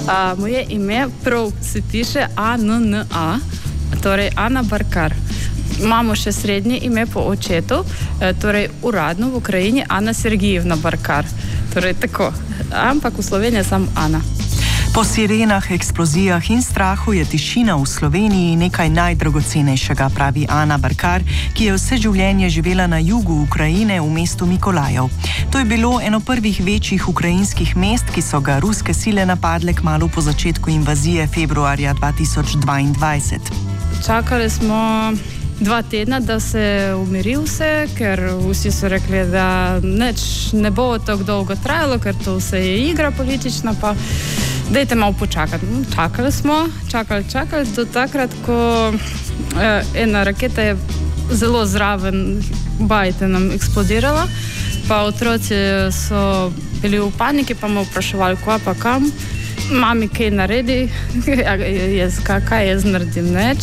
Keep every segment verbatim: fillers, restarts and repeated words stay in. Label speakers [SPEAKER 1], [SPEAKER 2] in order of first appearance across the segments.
[SPEAKER 1] A, moje ime prav se piše A N N A, torej Ana Barkar. Imamo še srednje ime po očetu, torej uradno v Ukrajini Ana Sergijevna Barkar. Torej tako, ampak v Sloveniji je samo Ana.
[SPEAKER 2] Po sirenah, eksplozijah in strahu je tišina v Sloveniji nekaj najdragocenejšega, pravi Ana Barkar, ki je vse življenje živela na jugu Ukrajine v mestu Mikolajev. To je bilo eno prvih večjih ukrajinskih mest, ki so ga ruske sile napadle kmalu po začetku invazije februarja dva tisoč dvaindvajset.
[SPEAKER 1] Čakali smo dva tedna, da se umiri vse, ker vsi so rekli, da neč ne bo tako dolgo trajalo, ker to vse je igra politična, pa dajte malo počakati. Čakali smo, čakali, čakali, do takrat, ko eh, ena raketa je zelo zraven bajte nam eksplodirala, pa otroci so bili v paniki, pa me vpraševali, kva pa kam, mami kaj naredi, jaz, kaj jaz naredim, neč.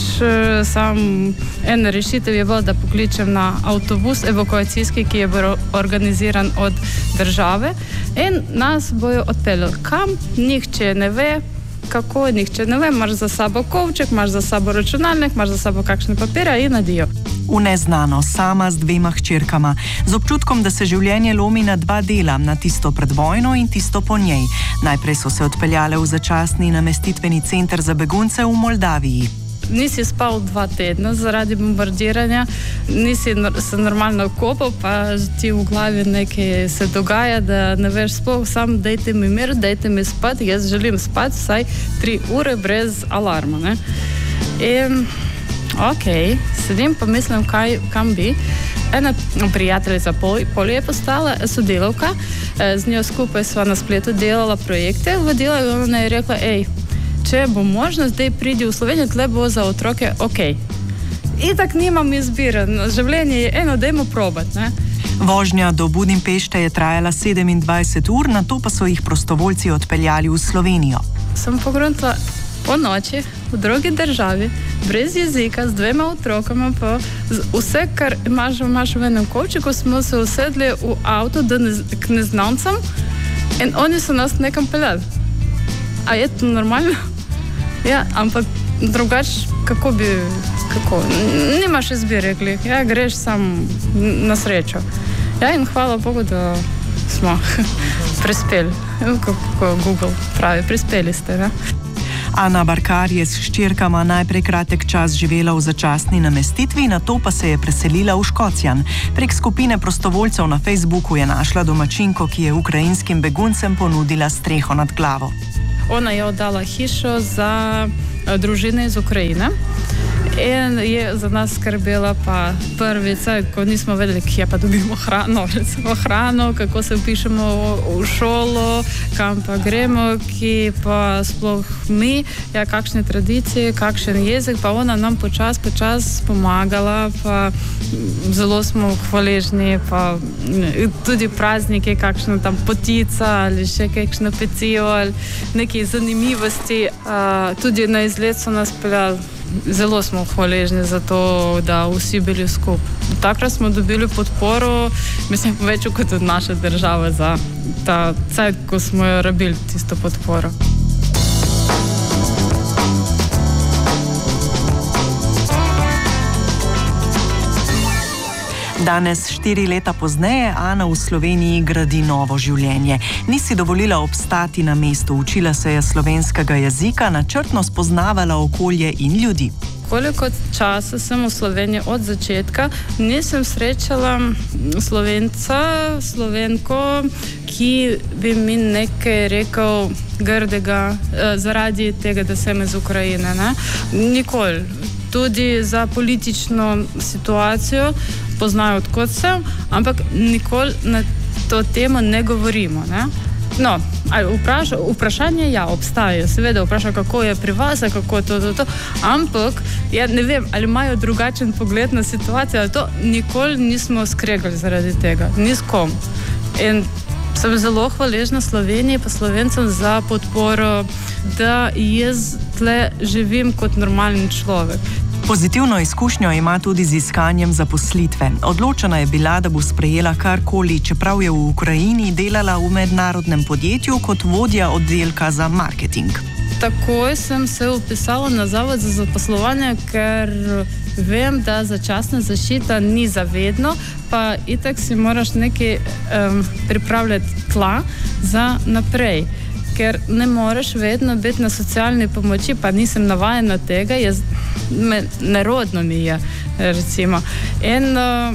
[SPEAKER 1] Sam ena rešitev je bila, da pokličem na avtobus evakuacijski, ki je bil organiziran od države in nas bojo odpeljali. Kam? Nihče ne ve, kako, nihče ne ve, imaš za sabo kovček, imaš za sabo računalnik, imaš za sabo kakšne papire in nadijo.
[SPEAKER 2] V neznano, sama z dvema hčerkama, z občutkom, da se življenje lomi na dva dela, na tisto pred vojno in tisto po njej. Najprej so se odpeljale v začasni namestitveni center za begunce v Moldaviji.
[SPEAKER 1] Nisi spal dva tedna zaradi bombardiranja, nisi se normalno kopal, pa ti v glavi nekaj se dogaja, da ne veš sploh, sam dajte mi mir, dajte mi spati, jaz želim spati vsaj tri ure brez alarma, ne. In ok, sedim pa mislim, kaj, kam bi. Ena prijateljica Polje je postala sodelavka, z njo skupaj sva na spletu delala projekte, vodila in ona je rekla, ej, če bo možno, zdaj pridi v Slovenijo, tle bo za otroke ok. Itak nimam izbire, življenje je eno, dajmo probat, ne.
[SPEAKER 2] Vožnja do Budimpešte je trajala sedemindvajset ur, nato pa so jih prostovoljci odpeljali v Slovenijo.
[SPEAKER 1] Sem pogruntila po noči v drugi državi, brez jezika, z dvema otrokama, pa vse, kar imaš, imaš v enem kovčku, smo se usedli v avto k neznancem in oni so nas nekam peljali. A je to normalno? Ja, ampak drugač, kako bi, kako, nimaš izbire, rekli, ja, greš sam na srečo. Ja, in hvala Bogu, da smo prispeli, kako Google pravi, prispeli ste, ne?
[SPEAKER 2] Ana Barkar je s hčerkama najprej kratek čas živela v začasni namestitvi, nato pa se je preselila v Škocjan. Prek skupine prostovoljcev na Facebooku je našla domačinko, ki je ukrajinskim beguncem ponudila streho nad glavo.
[SPEAKER 1] Ona je oddala hišo za družine iz Ukrajine in je za nas skrbela pa prvice, ko nismo vedeli, kje pa dobimo hrano, recimo hrano, kako se upišemo v šolo, kam pa gremo, ki pa sploh mi, ja, kakšne tradicije, kakšen jezik, pa ona nam počas, počas pomagala, pa zelo smo hvaležni, pa tudi praznike, kakšna tam potica ali še kakšno pecivo ali neke zanimivosti, uh, tudi na izlet so nas peljali. Zelo smo hvaležni za to, da vsi bili skupaj. Takrat smo dobili podporo, mislim, več kot od naše države za ta cajt, ko smo jo rabili, tisto podporo.
[SPEAKER 2] Danes, štiri leta pozneje, Ana v Sloveniji gradi novo življenje. Ni si dovolila obstati na mestu, učila se je slovenskega jezika, načrtno spoznavala okolje in ljudi.
[SPEAKER 1] Koliko časa sem v Sloveniji od začetka, nisem srečala Slovenca, Slovenko, ki bi mi nekaj rekel grdega zaradi tega, da sem iz Ukrajine, ne? Nikoli. Tudi za politično situacijo poznajo, odkot sem, ampak nikoli na to temo ne govorimo, ne? No, vpraša, vprašanje ja, obstaja, seveda vpraša, kako je pri vas, kako to, to, to, ampak ja ne vem, ali imajo drugačen pogled na situacijo, ali to nikoli nismo skregali zaradi tega, ni s kom. In sem zelo hvaležna Sloveniji pa Slovencem za podporo, da jaz tle živim kot normalni človek.
[SPEAKER 2] Pozitivno izkušnjo ima tudi z iskanjem zaposlitve. Odločena je bila, da bo sprejela karkoli, čeprav je v Ukrajini delala v mednarodnem podjetju kot vodja oddelka za marketing.
[SPEAKER 1] Takoj sem se upisala na zavod za zaposlovanje, ker vem, da začasna zaščita ni zavedno, pa itak si moraš nekaj um, pripravljati tla za naprej. Ker ne moreš vedno biti na socialni pomoči, pa nisem navajena tega, jaz, me, nerodno mi je, recimo. In uh,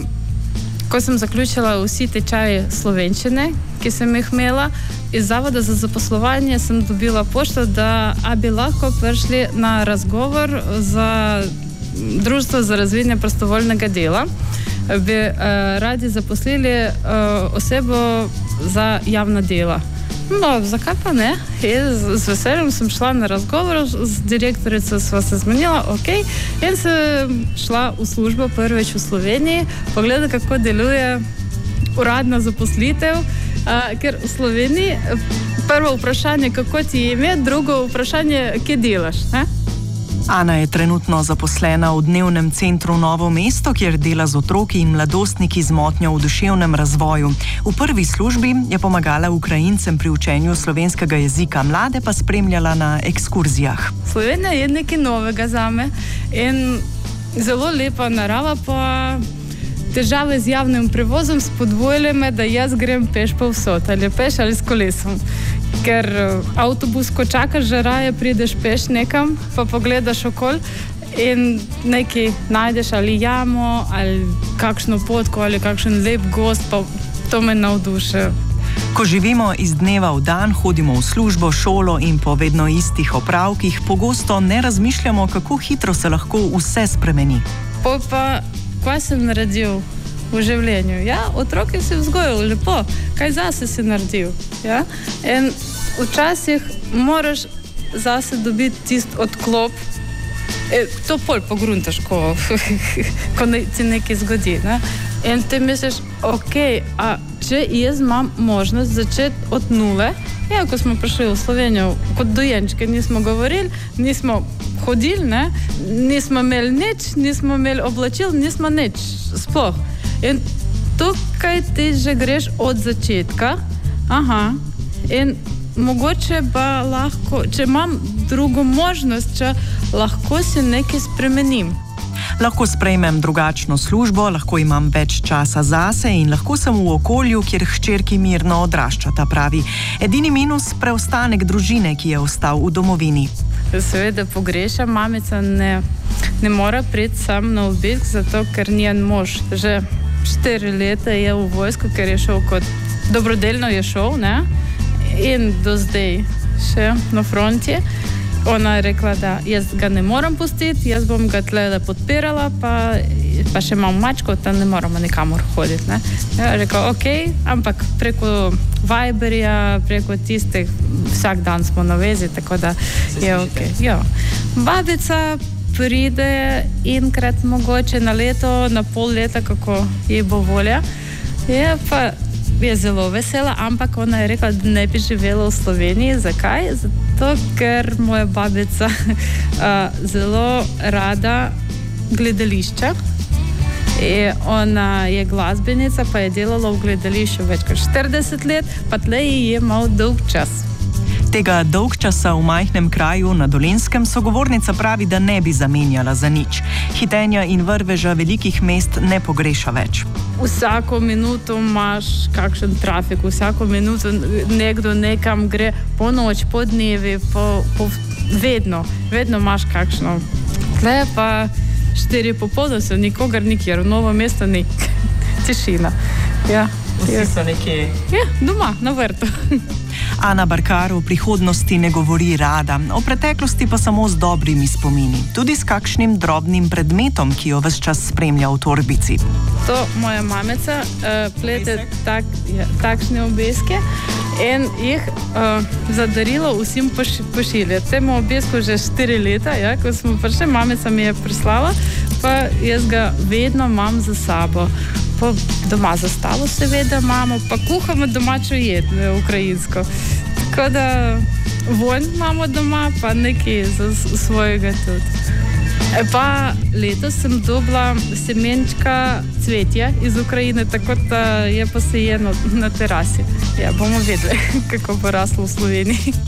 [SPEAKER 1] ko sem zaključila vsi tečaji slovenščine, ki sem jih imela, iz zavoda za zaposlovanje sem dobila pošto, da a bi lahko prišli na razgovor za Društvo za razvijanje prostovoljnega dela. Bi uh, radi zaposlili uh, osebo za javna dela. No, zakaj pa ne? Z, z veseljem sem šla na razgovor, z direktorico sva se zmenila, ok, in sem šla v službo prvič v Sloveniji, pogledala, kako deluje uradna zaposlitev, a, ker v Sloveniji prvo vprašanje, kako ti je ime, drugo vprašanje, kje delaš, ne?
[SPEAKER 2] Ana je trenutno zaposlena v dnevnem centru Novo mesto, kjer dela z otroki in mladostniki z motnjo v duševnem razvoju. V prvi službi je pomagala Ukrajincem pri učenju slovenskega jezika, mlade pa spremljala na ekskurzijah.
[SPEAKER 1] Slovenija je nekaj novega zame in zelo lepa narava, pa težave z javnim prevozom spodbujale me, da jaz grem peš povsod, ali peš ali s kolesom. Ker avtobus, ko čakaš, že raje prideš peš nekam, pa pogledaš okol in nekaj najdeš, ali jamo, ali kakšno potko, ali kakšen lep gost, pa to me navduši.
[SPEAKER 2] Ko živimo iz dneva v dan, hodimo v službo, šolo in po vedno istih opravkih, pogosto ne razmišljamo, kako hitro se lahko vse spremeni.
[SPEAKER 1] Po pa, kaj sem naredil v življenju? Ja, otroke si vzgojil, lepo. Kaj zase si naredil? Ja? In včasih moraš zase dobiti tist odklop. E, to pol pogruntaš, ko, ko ne, ti nekaj zgodi. Ne? In ti misliš, ok, a če jaz imam možnost začeti od nule, ja, ko smo prišli v Slovenijo, kot dojenčke, nismo govorili, nismo hodili, ne? Nismo imeli nič, nismo imeli oblačil, nismo nič, sploh. In tukaj ti že greš od začetka, aha, in mogoče pa lahko, če imam drugo možnost, če lahko si nekaj spremenim.
[SPEAKER 2] Lahko sprejmem drugačno službo, lahko imam več časa zase in lahko sem v okolju, kjer hčerki mirno odraščata, pravi. Edini minus preostanek družine, ki je ostal v domovini.
[SPEAKER 1] Seveda pogrešam, mamica ne, ne mora priti sam na obisk, zato ker njen mož že štiri leta je v vojsku, ker je šel kot dobrodelno je šel, ne? In do zdaj še na fronti. Ona je rekla, da jaz ga ne moram pustiti, jaz bom ga tle podpirala, pa, pa še imam mačko, da ne moramo nikamor hoditi. Ne? Ja, rekla, ok, ampak preko Viberja, preko tistih, vsak dan smo na vezi, tako da je ok. Ja. Babica pride enkrat mogoče na leto, na pol leta, kako ji bo volja. Je pa je zelo vesela, ampak ona je rekla, da ne bi živela v Sloveniji. Zakaj? Zato, ker moja babica uh, zelo rada gledališča. I ona je glasbenica, pa je delala v gledališču več kot štirideset let, pa tle je mal dolg čas.
[SPEAKER 2] Tega dolg časa v majhnem kraju na Dolenjskem sogovornica pravi, da ne bi zamenjala za nič. Hitenja in vrveža velikih mest ne pogreša več.
[SPEAKER 1] Vsako minuto imaš kakšen trafik, vsako minuto nekdo nekam gre, po noč, po dnevi, po, po, vedno, vedno imaš kakšno. Tle pa štiri popoldne so nikogar nikjer, v Novo mesto ni. Tišina. Ja.
[SPEAKER 2] Vsi so nekje...
[SPEAKER 1] Ja, doma, na vrtu.
[SPEAKER 2] Ana Barkar o prihodnosti ne govori rada, o preteklosti pa samo z dobrimi spomini. Tudi s kakšnim drobnim predmetom, ki jo ves čas spremlja v torbici.
[SPEAKER 1] To moja mamica uh, plete tak, ja, takšne obeske in jih uh, zadarilo vsem poš, pošilje. Temu obesku že štiri leta, ja, ko smo prišli, mamica mi je prislala, pa jaz ga vedno imam za sabo. Pa doma za stalo seveda imamo, pa kuhamo domačo jed, ukrajinsko. Tako da vonj imamo doma, pa nekaj za svojega tudi. Pa letos sem dobila semenčka cvetja iz Ukrajine, tako da je posejeno na terasi. Ja, bomo vedeli, kako bo raslo v Sloveniji.